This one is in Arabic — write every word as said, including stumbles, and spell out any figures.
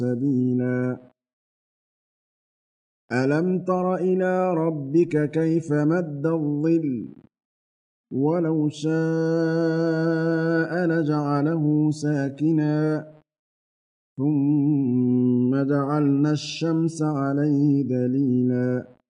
سبيلا ألم تر إلى ربك كيف مد الظل ولو شاء لجعله ساكنا ثم جعلنا الشمس عليه دليلا